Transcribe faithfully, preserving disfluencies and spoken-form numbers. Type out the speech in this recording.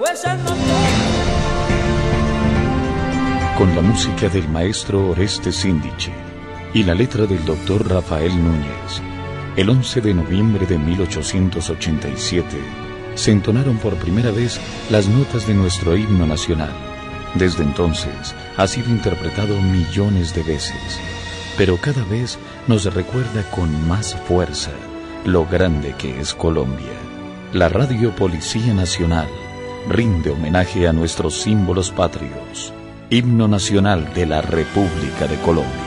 Con la música del maestro Orestes Síndice y la letra del doctor Rafael Núñez, el once de noviembre de mil ochocientos ochenta y siete se entonaron por primera vez las notas de nuestro himno nacional. Desde entonces ha sido interpretado millones de veces, pero cada vez nos recuerda con más fuerza lo grande que es Colombia. La Radio Policía Nacional rinde homenaje a nuestros símbolos patrios. Himno Nacional de la República de Colombia.